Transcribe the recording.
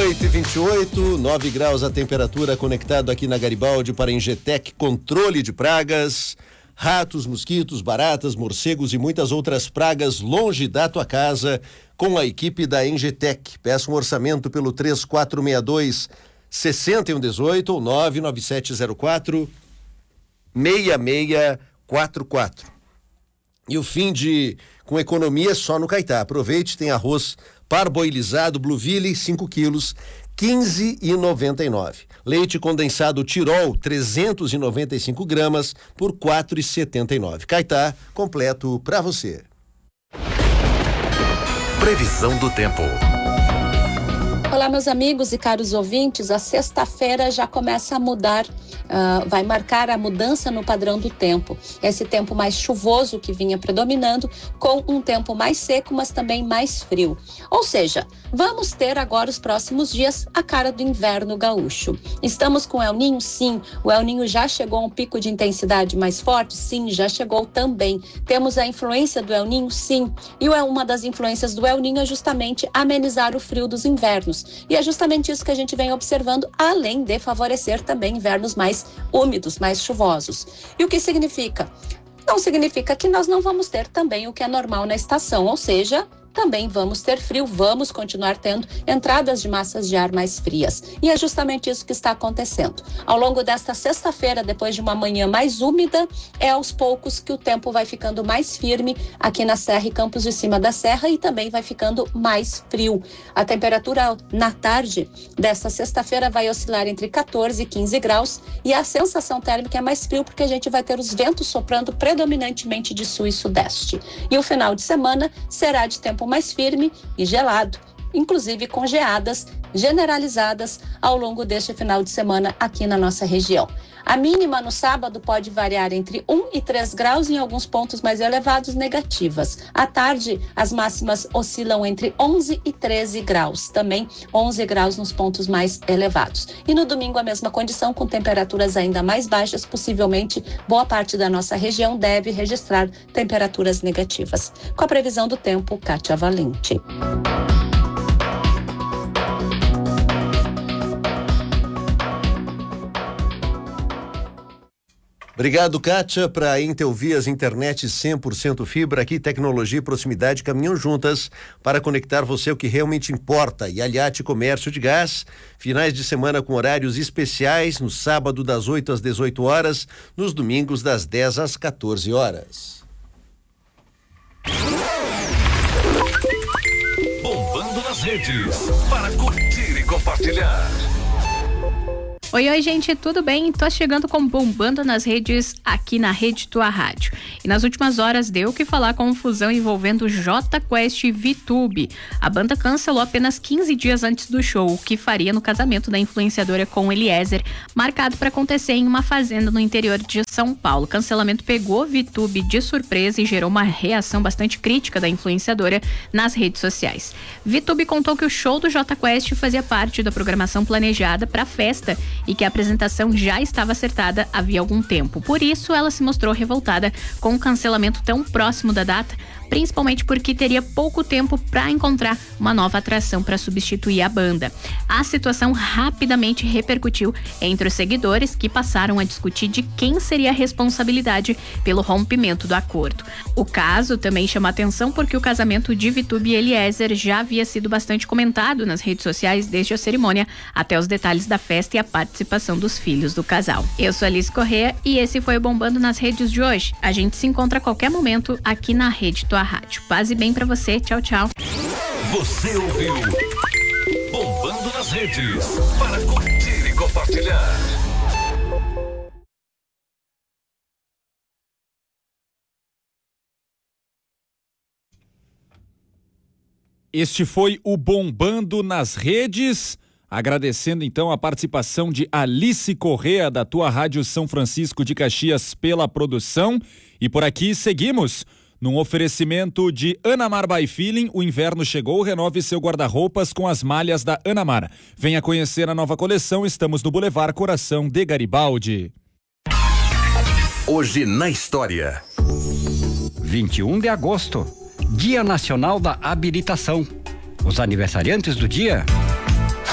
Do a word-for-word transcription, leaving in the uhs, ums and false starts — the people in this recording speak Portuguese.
oito e vinte e oito, nove graus a temperatura, conectado aqui na Garibaldi para Ingetec, controle de pragas, ratos, mosquitos, baratas, morcegos e muitas outras pragas longe da tua casa, com a equipe da Ingetec. Peça um orçamento pelo três quatro seis dois, seis um um oito ou nove nove sete zero quatro, seis seis quatro quatro. E o fim de com economia só no Caetá. Aproveite, tem arroz parboilizado Blueville, cinco quilos, quinze e noventa e nove. Leite condensado Tirol, trezentos e noventa e cinco gramas, por quatro e setenta e nove. Caetá, completo para você. Previsão do tempo. Olá, meus amigos e caros ouvintes, a sexta-feira já começa a mudar, uh, vai marcar a mudança no padrão do tempo. Esse tempo mais chuvoso que vinha predominando, com um tempo mais seco, mas também mais frio. Ou seja, vamos ter agora os próximos dias a cara do inverno gaúcho. Estamos com o El Ninho? Sim. O El Ninho já chegou a um pico de intensidade mais forte? Sim, já chegou também. Temos a influência do El Ninho? Sim. E uma das influências do El Ninho é justamente amenizar o frio dos invernos. E é justamente isso que a gente vem observando, além de favorecer também invernos mais úmidos, mais chuvosos. E o que significa? Não significa que nós não vamos ter também o que é normal na estação, ou seja, também vamos ter frio, vamos continuar tendo entradas de massas de ar mais frias. E é justamente isso que está acontecendo. Ao longo desta sexta-feira, depois de uma manhã mais úmida, é aos poucos que o tempo vai ficando mais firme aqui na Serra e Campos de Cima da Serra e também vai ficando mais frio. A temperatura na tarde desta sexta-feira vai oscilar entre quatorze e quinze graus e a sensação térmica é mais frio porque a gente vai ter os ventos soprando predominantemente de sul e sudeste. E o final de semana será de tempo mais firme e gelado, inclusive com geadas generalizadas ao longo deste final de semana aqui na nossa região. A mínima no sábado pode variar entre um e três graus, em alguns pontos mais elevados, negativas. À tarde, as máximas oscilam entre onze e treze graus, também onze graus nos pontos mais elevados. E no domingo a mesma condição, com temperaturas ainda mais baixas, possivelmente boa parte da nossa região deve registrar temperaturas negativas. Com a previsão do tempo, Kátia Valente. Obrigado, Kátia. Para a Intelvias Internet cem por cento fibra, aqui tecnologia e proximidade caminham juntas para conectar você ao que realmente importa. E Aliate Comércio de Gás, finais de semana com horários especiais, no sábado das oito às dezoito horas, nos domingos das dez às quatorze horas. Bombando nas redes, para curtir e compartilhar. Oi, oi, gente, tudo bem? Tô chegando com Bombando nas Redes aqui na Rede Tua Rádio. E nas últimas horas deu o que falar com confusão envolvendo Jota Quest e VTube. A banda cancelou apenas quinze dias antes do show, o que faria no casamento da influenciadora com Eliezer, marcado para acontecer em uma fazenda no interior de São Paulo. O cancelamento pegou VTube de surpresa e gerou uma reação bastante crítica da influenciadora nas redes sociais. VTube contou que o show do Jota Quest fazia parte da programação planejada para a festa e que a apresentação já estava acertada havia algum tempo. Por isso, ela se mostrou revoltada com o cancelamento tão próximo da data, principalmente porque teria pouco tempo para encontrar uma nova atração para substituir a banda. A situação rapidamente repercutiu entre os seguidores, que passaram a discutir de quem seria a responsabilidade pelo rompimento do acordo. O caso também chama atenção porque o casamento de VTube e Eliezer já havia sido bastante comentado nas redes sociais desde a cerimônia até os detalhes da festa e a participação dos filhos do casal. Eu sou Alice Corrêa e esse foi o Bombando nas Redes de hoje. A gente se encontra a qualquer momento aqui na Rede Tua Rádio. Paz e bem pra você. Tchau, tchau. Você ouviu Bombando nas Redes, para curtir e compartilhar. Este foi o Bombando nas Redes. Agradecendo então a participação de Alice Corrêa, da Tua Rádio São Francisco de Caxias, pela produção. E por aqui seguimos num oferecimento de Anamar by Feeling. O inverno chegou, renove seu guarda-roupas com as malhas da Anamar. Venha conhecer a nova coleção, estamos no Boulevard Coração de Garibaldi. Hoje na história. vinte e um de agosto, Dia Nacional da Habilitação. Os aniversariantes do dia: